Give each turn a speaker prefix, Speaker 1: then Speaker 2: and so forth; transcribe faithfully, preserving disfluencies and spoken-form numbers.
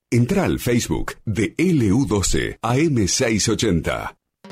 Speaker 1: Entra al Facebook de L U doce A M seiscientos ochenta.